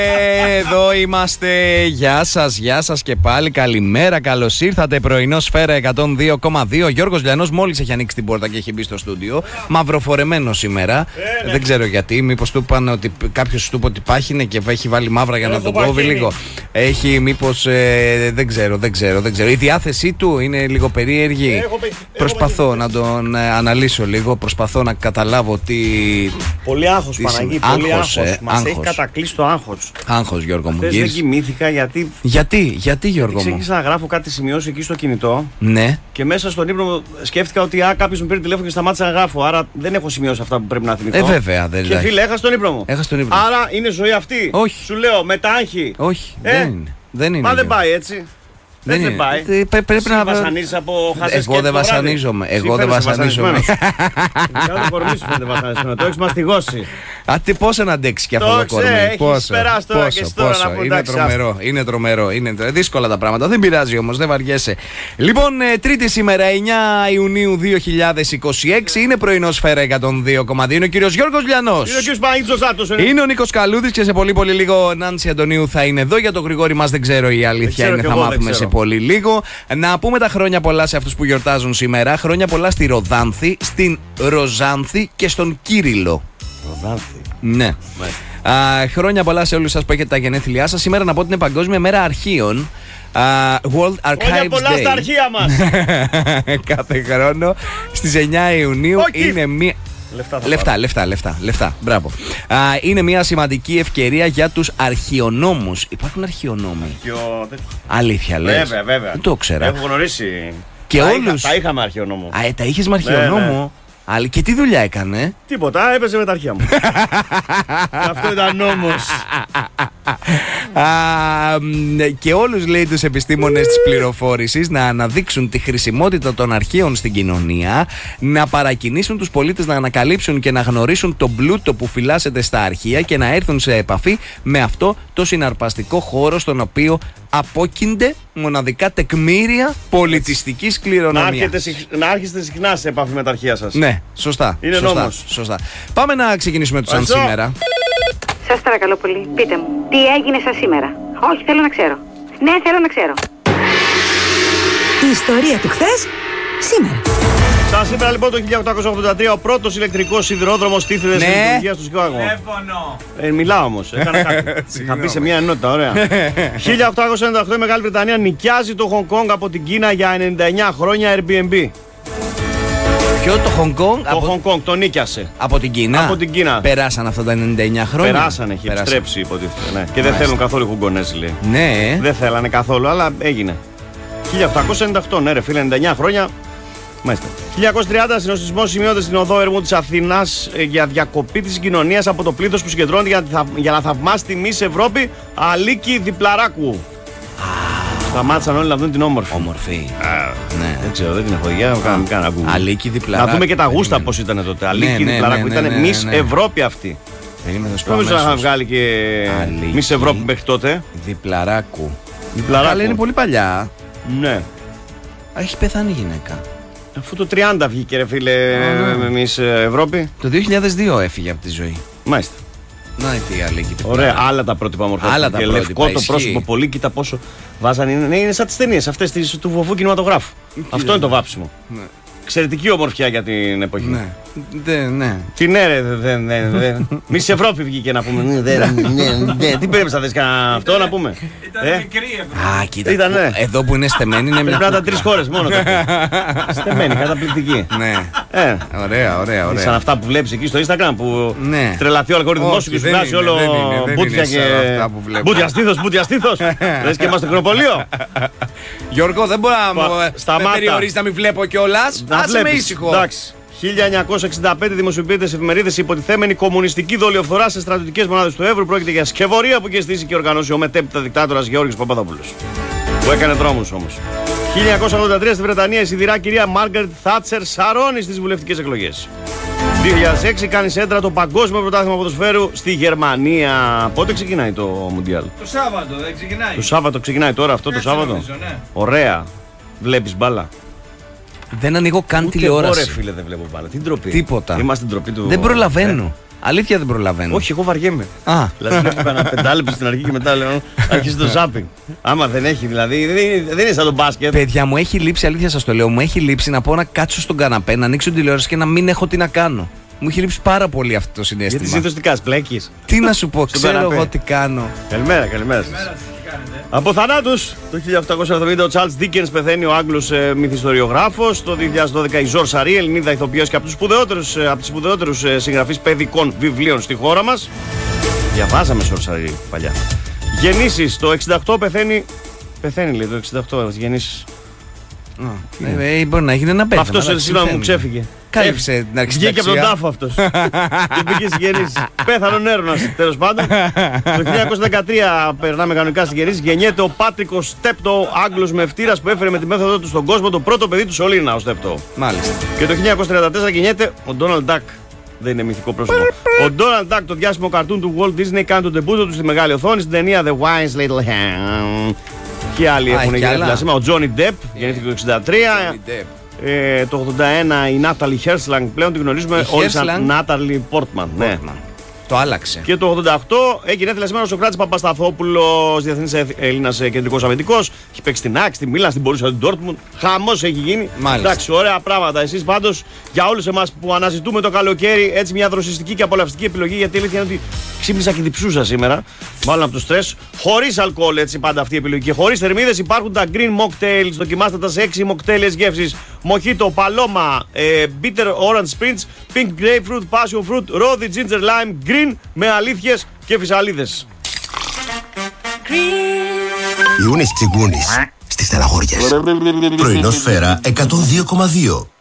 Εδώ είμαστε. Γεια σας και πάλι. Καλημέρα, καλώς ήρθατε. Πρωινό Σφαίρα 102,2. Γιώργος Λιανός μόλις έχει ανοίξει την πόρτα και έχει μπει στο στούντιο. Μαυροφορεμένο σήμερα. Δεν ξέρω γιατί. Μήπως του είπαν ότι κάποιος του είπε ότι πάχινε και έχει βάλει μαύρα για να τον κόβει λίγο. Έχει μήπως. Δεν ξέρω. Η διάθεσή του είναι λίγο περίεργη. Προσπαθώ να τον αναλύσω λίγο. Προσπαθώ να καταλάβω τι. Πολύ άγχος, Παναγί. Πολύ άγχος. Μας έχει κατακλείσει το άγχος. Άγχος, Γιώργο μου. Δεν κοιμήθηκα γιατί Γιώργο μου. Ξεκίνησα να γράφω κάτι σημειώσεις εκεί στο κινητό. Ναι. Και μέσα στον ύπνο μου σκέφτηκα ότι κάποιος μου πήρε τηλέφωνο και σταμάτησα να γράφω. Άρα δεν έχω σημειώσει αυτά που πρέπει να θυμηθώ. Βέβαια. Δεν και φίλε, έχασα τον ύπνο μου. Άρα είναι ζωή αυτή. Όχι. Σου λέω με τα άγχη. Όχι. Δεν είναι. Μα δεν πάει έτσι. Δεν πάει. Πρέπει να βασανίζεις από χαζές. Εγώ δεν βασανίζομαι. Δεν το κορμί σου φαίνεται βασανισμένο. Το έχεις μαστιγώσει. Πώς να αντέξει και αυτό το κορμί. Έχεις περάσει τώρα και τώρα να πω εντάξει. Είναι τρομερό. Είναι δύσκολα τα πράγματα. Δεν πειράζει όμως, δεν βαριέσαι. Λοιπόν, Τρίτη σήμερα, 9 Ιουνίου 2026. Είναι πρωινό Σφαίρα 102,2. Είναι ο κύριος Γιώργος Λιανός. Είναι ο κύριος Παναγίτης Ζάτος. Είναι ο Νίκος Καλούδης και σε πολύ λίγο Νάνση Αντωνίου θα είναι εδώ. Για τον Γρηγόρη μας δεν ξέρω η αλήθεια είναι, θα μάθουμε σε πολύ λίγο. Να πούμε τα χρόνια πολλά σε αυτούς που γιορτάζουν σήμερα. Χρόνια πολλά στη Ροδάνθη, στην Ροζάνθη και στον Κύριλλο. Ροδάνθη. Ναι. Χρόνια πολλά σε όλους σας που έχετε τα γενέθλιά σας. Σήμερα να πω ότι είναι Παγκόσμια Μέρα Αρχείων. World Archives Χρόνια πολλά Day. στα αρχεία μας. Κάθε χρόνο στις 9 Ιουνίου είναι μία. Λεφτά. Μπράβο. Είναι μια σημαντική ευκαιρία για τους αρχαιονόμους. Υπάρχουν αρχαιονόμοι. Αλήθεια λες? Βέβαια. Δεν το ξέρα. Έχω γνωρίσει. Και όλους. Τα είχα με αρχαιονόμο. Τα είχες με αρχαιονόμο. Και τι δουλειά έκανε? Τίποτα, έπαιζε με τα αρχεία μου. Αυτό ήταν νόμος. Και όλους, λέει, τους επιστήμονες της πληροφόρησης να αναδείξουν τη χρησιμότητα των αρχείων στην κοινωνία, να παρακινήσουν τους πολίτες να ανακαλύψουν και να γνωρίσουν τον πλούτο που φυλάσσεται στα αρχεία και να έρθουν σε επαφή με αυτό το συναρπαστικό χώρο στον οποίο απόκεινται μοναδικά τεκμήρια πολιτιστικής κληρονομιάς. Να άρχιστε συχνά σε επαφή με τα αρχεία σας. Ναι, σωστά. Είναι νόμος. Σωστά. Πάμε να ξεκινήσουμε τους αν σήμερα. Σας παρακαλώ πολύ, πείτε μου, τι έγινε σας σήμερα? Όχι, θέλω να ξέρω. Ναι, θέλω να ξέρω. Η ιστορία του χθες, σήμερα. Σας σήμερα λοιπόν το 1883 ο πρώτος ηλεκτρικός σιδηρόδρομος τίθεται σε λειτουργία στο Σικάγο. Μιλάω όμως. Είχα μπει σε μια ενότητα, ωραία. 1898 η Μεγάλη Βρετανία νοικιάζει το Χονγκ Κονγκ από την Κίνα για 99 χρόνια Airbnb. Ποιο, το Χονγκ Κονγκ? Το Χονγκ Κονγκ το νίκιασε. Από την Κίνα. Από την Κίνα. Περάσαν αυτά τα 99 χρόνια. Περάσαν, έχει επιστρέψει υποτίθεται. Ναι. Και δεν θέλουν καθόλου Χουγγονέζοι, λέει. Ναι. Δεν θέλανε καθόλου, αλλά έγινε. 1898, ναι, ρε φίλε, 99 χρόνια. Μάλιστα. 1930 συνοστισμός σημειώνεται στην οδό Ερμού της Αθήνας για διακοπή της συγκοινωνίας από το πλήθος που συγκεντρώνεται για να θαυμάσει τη Μις Ευρώπη Αλίκη Διπλαράκου. Σταμάτησαν όλοι να δουν την όμορφη. Ναι. Δεν ξέρω, δεν την έχω δει. Αλίκη Διπλαράκου. Να δούμε και τα γούστα πώς ήταν τότε. Αλίκη Διπλαράκου. Ήταν Μις Ευρώπη αυτή. Νομίζω να είχαν βγάλει και Μις Ευρώπη μέχρι τότε. Διπλαράκου. Αλλά είναι πολύ παλιά. Ναι. Έχει πεθάνει η γυναίκα. Αφού το 30 βγήκε, ρε φίλε, Μις Ευρώπη. Το 2002 έφυγε από τη ζωή. Μάλιστα. Να η Αλίκη. Ωραία, άλλα τα πρότυπα μορφές. Και λευκό το πρόσωπο, πολύ, κοίτα πόσο βάζανε. Είναι σαν τις ταινίες αυτές του βοβού κινηματογράφου. Αυτό είναι το βάψιμο. Ναι. Εξαιρετική ομορφιά για την εποχή. Ναι. Τι ναι, ρε, Μις Ευρώπη βγήκε να πούμε. Τι πρέπει να δεις κανένα αυτό να πούμε. Ήταν μικρή Ευρώπη. Κοίτα, εδώ που είναι στεμένη είναι μια. Πρέπει να ήταν 3 χώρες μόνο. Στεμένη, καταπληκτική. Ναι. Ωραία. Σαν αυτά που βλέπεις εκεί στο Instagram που τρελαθεί ο αλγοριθμός σου και σου βγάζει όλο μπούτια και. Μπούτια στήθος. Λες και είμαστε κροπολείο. Γιώργο, δεν μπορεί να με περιορίσει να μην βλέπω κιόλας. Άσε με ήσυχο. Εντάξει. 1965 δημοσιοποιείται σε εφημερίδες η υποτιθέμενη κομμουνιστική δολιοφθορά σε στρατιωτικές μονάδες του Εύρου. Πρόκειται για σκευωρία που είχε στήσει και οργανώσει ο μετέπειτα δικτάτορας Γεώργιος Παπαδόπουλος. Που έκανε δρόμους όμως. 1983 στη Βρετανία η σιδηρά κυρία Μάργαρετ Θάτσερ σαρώνει στις βουλευτικές εκλογές. 2006 κάνει σέντρα το Παγκόσμιο Πρωτάθλημα Ποδοσφαίρου στη Γερμανία. Πότε ξεκινάει το Μουντιάλ? Το Σάββατο, δεν ξεκινάει? Το Σάββατο ξεκινάει τώρα αυτό το Σάββατο. Νομίζω, ναι. Ωραία. Βλέπεις μπάλα? Δεν ανοίγω καν τηλεόραση. Ωραία, φίλε, δεν βλέπω μπάλα. Τι ντροπή. Τίποτα. Είμαστε ντροπή του. Δεν προλαβαίνω. Αλήθεια δεν προλαβαίνω. Όχι, εγώ βαριέμαι. Α. Δηλαδή βλέπω κανένα 5 λεπτά στην αρχή και μετά λέω αρχίζει το ζάπινγκ. Άμα δεν έχει, δηλαδή δεν είναι σαν το μπάσκετ. Παιδιά, μου έχει λείψει, αλήθεια σας το λέω, μου έχει λείψει να πω να κάτσω στον καναπέ, να ανοίξω την τηλεόραση και να μην έχω τι να κάνω. Μου έχει λείψει πάρα πολύ αυτό το συνέστημα. Γιατί συνήθως τι κάνεις, πλέκεις. Τι να σου πω, ξέρω εγώ τι κάνω. Καλημέρα. Από θανάτους, το 1870 ο Charles Dickens πεθαίνει, ο Άγγλος μυθιστοριογράφος. Το 2012 η Ζορ Σαρή, Ελληνίδα ηθοποιός και από τους σπουδαιότερους συγγραφείς παιδικών βιβλίων στη χώρα μας. Διαβάζαμε Ζορ Σαρή παλιά. Γεννήσεις, το 68 πεθαίνει λέει το 68, γεννήσεις. Μπορεί να γίνει ένα πέταμα. Αυτός σήμερα μου ξέφυγε. Κάλυψε την αρχική. Βγήκε από τον τάφο αυτός. Και πήγε στις γεννήσεις. Πέθανε ο Νέρονας, τέλος πάντων. Το 1913 περνάμε κανονικά στις γεννήσεις. Γεννιέται ο Πάτρικος Στέπτο, Άγγλος μευτήρας που έφερε με τη μέθοδο του στον κόσμο το πρώτο παιδί του Σολίνα, ο Στέπτο. Μάλιστα. Και το 1934 γεννιέται ο Ντόναλντ Ντακ. Δεν είναι μυθικό πρόσωπο. Ο Ντόναλντ Ντακ, το διάσημο καρτούν του Walt Disney, κάνει τον τεμπούτο του στη μεγάλη οθόνη στην ταινία The Wise Little Hand. Και άλλοι έχουν γεννηθεί σήμερα. Ο Τζόνι Ντεπ γεννήθηκε το 1963. Το 81 η Νάταλι Χέρσλανγκ, πλέον την γνωρίζουμε όλοι σαν Νάταλι Πόρτμαν. Ναι. Το άλλαξε. Και το 88 έγινε έθελα σήμερα ο Σοκράτης Παπασταθόπουλος, διεθνής Έλληνας κεντρικός αμυντικός. Έχει παίξει στην Άξ, στη Μίλαν, στην Μπορούσια του Ντόρτμουντ. Χαμός έχει γίνει. Μάλιστα. Εντάξει, ωραία πράγματα. Εσείς πάντως για όλους εμάς που αναζητούμε το καλοκαίρι έτσι μια δροσιστική και απολαυστική επιλογή, γιατί η αλήθεια είναι ότι ξύπνησα και διψούσα σήμερα. Μάλλον από το στρες. Χωρίς αλκοόλ, έτσι πάντα αυτή η επιλογή. Και χωρίς θερμίδες υπάρχουν τα Green Mocktails. Δοκιμάστε τα σε 6 mocktails γεύσεις. Mojito, Paloma, Bitter Orange Spritz, Pink Grapefruit, Passion Fruit, Rosy Ginger Lime, Green με αλήθειες και φυσαλίδες. Ιούνις Τσιγκούνης στις Στεναχώριες. Πρωινό Σφαίρα 102,2.